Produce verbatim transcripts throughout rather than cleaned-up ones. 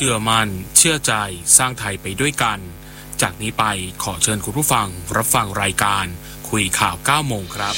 ชื่อมั่นเชื่อใจสร้างไทยไปด้วยกันจากนี้ไปขอเชิญคุณผู้ฟังรับฟังรายการคุยข่าวเก้าโมงครับ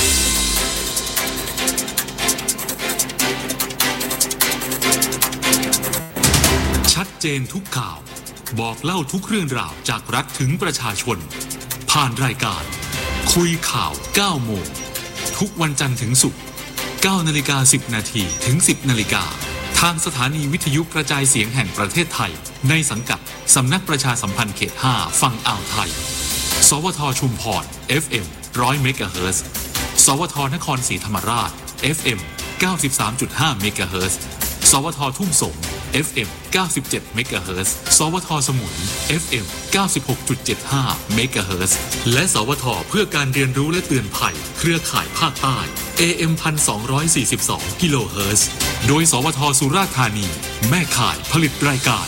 ชัดเจนทุกข่าวบอกเล่าทุกเรื่องราวจากรัฐถึงประชาชนผ่านรายการคุยข่าวเก้าโมงทุกวันจันทร์ถึงศุกร์ เก้านาฬิกาสิบนาทีถึงสิบนาฬิกาทางสถานีวิทยุกระจายเสียงแห่งประเทศไทยในสังกัดสำนักประชาสัมพันธ์เขตห้าฝั่งอ่าวไทยสวทชุมพร เอฟ เอ็ม หนึ่งร้อยเมกะเฮิรตซ์สวทนครศรีธรรมราช เอฟ เอ็ม เก้าสิบสามจุดห้าเมกะเฮิรตซ์สวททุ่งสง เอฟ เอ็ม เก้าสิบเจ็ดเมกะเฮิรตซ์สวทสมุย เอฟ เอ็ม เก้าสิบหกจุดเจ็ดห้าเมกะเฮิรตซ์และสวทเพื่อการเรียนรู้และเตือนภัยเครือข่ายภาคใต้ เอ เอ็ม หนึ่งพันสองร้อยสี่สิบสองกิโลเฮิรตซ์โดยสวทสุราษฎร์ธานีแม่ข่ายผลิตรายการ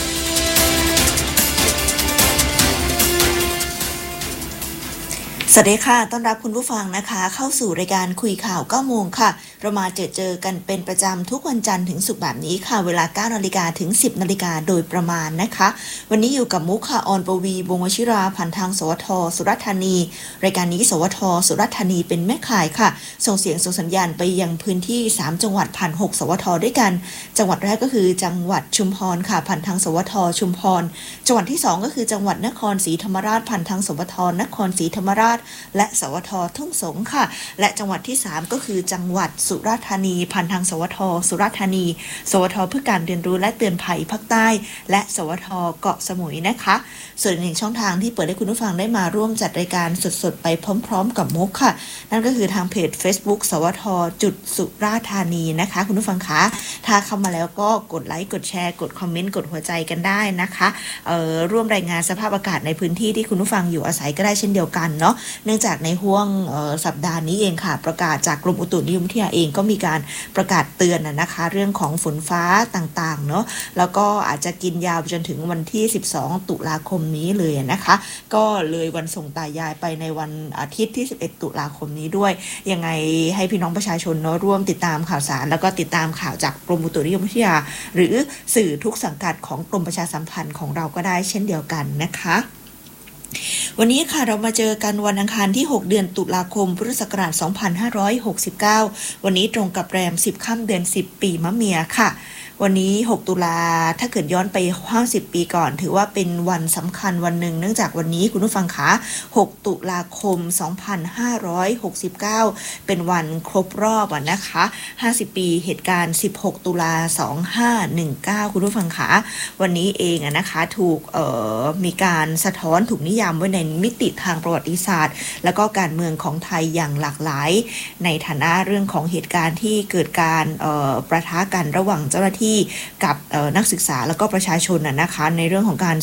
สวัสดีค่ะต้อนรับคุณผู้ฟังนะคะเข้าสู่รายการคุยข่าวเก้าโมงค่ะเรามาเจอเจอกันเป็นประจำทุกวันจันทร์ถึงศุกร์แบบนี้ค่ะเวลา เก้านาฬิกาถึงสิบนาฬิกาโดยประมาณนะคะวันนี้อยู่กับมุกค่ะออนปวีวงศ์วชิราผ่านทางสวทสุราษฎร์ธานีรายการนี้สวทสุราษฎร์ธานีเป็นแม่ข่ายค่ะส่งเสียงส่งสัญญาณไปยังพื้นที่สามจังหวัดผ่านหกสวทด้วยกันจังหวัดแรกก็คือจังหวัดชุมพรค่ะผ่านทางสวทชุมพรจังหวัดที่สองก็คือจังหวัดนครศรีธรรมราชผ่านทางสวทนครศรีธรรมราชและสวททุ่งสงค่ะและจังหวัดที่สามก็คือจังหวัดสุราษฎร์ธานีผ่านทางสวทสุราษฎร์ธานีสวทเพื่อการเรียนรู้และเตือนภัยภาคใต้และสวทเกาะสมุยนะคะส่วนอีกหนึ่งช่องทางที่เปิดให้คุณผู้ฟังได้มาร่วมจัดรายการสดๆไปพร้อมๆกับมุกค่ะนั่นก็คือทางเพจ Facebook สวทจุดสุราษฎร์ธานีนะคะคุณผู้ฟังคะถ้าเข้ามาแล้วก็กดไลค์กดแชร์กดคอมเมนต์กดหัวใจกันได้นะคะเอ่อร่วมรายงานสภาพอากาศในพื้นที่ที่คุณผู้ฟังอยู่อาศัยก็ได้เช่นเดียวกันเนาะเนื่องจากในห่วงสัปดาห์นี้เองค่ะประกาศจากกรมอุตุนิยมวิทยาเองก็มีการประกาศเตือนนะคะเรื่องของฝนฟ้าต่างๆเนาะแล้วก็อาจจะกินยาวจนถึงวันที่สิบสองตุลาคมนี้เลยนะคะก็เลยวันส่งตายายไปในวันอาทิตย์ที่สิบเอ็ดตุลาคมนี้ด้วยยังไงให้พี่น้องประชาชนเนาะร่วมติดตามข่าวสารแล้วก็ติดตามข่าวจากกรมอุตุนิยมวิทยาหรือสื่อทุกสังกัดของกรมประชาสัมพันธ์ของเราก็ได้เช่นเดียวกันนะคะวันนี้ค่ะเรามาเจอกันวันอังคารที่หกเดือนตุลาคมพุทธศักราชสองพันห้าร้อยหกสิบเก้าวันนี้ตรงกับแรมสิบค่ำเดือนสิบปีมะเมียค่ะวันนี้หกตุลาถ้าเกิดย้อนไปห้าสิบปีก่อนถือว่าเป็นวันสำคัญวันหนึ่งเนื่องจากวันนี้คุณผู้ฟังคะหกตุลาคมสองพันห้าร้อยหกสิบเก้าเป็นวันครบรอบอ่ะนะคะห้าสิบปีเหตุการณ์สิบหกตุลาสองพันห้าร้อยสิบเก้าคุณผู้ฟังคะวันนี้เองอ่ะนะคะถูกเอ่อมีการสะท้อนถูกนิยามไว้ในมิติทางประวัติศาสตร์แล้วก็การเมืองของไทยอย่างหลากหลายในฐานะเรื่องของเหตุการณ์ที่เกิดการเอ่อประทะกันระหว่างเจ้าหน้าที่กับนักศึกษาแล้วก็ประชาชนน่ะนะคะในเรื่องของการ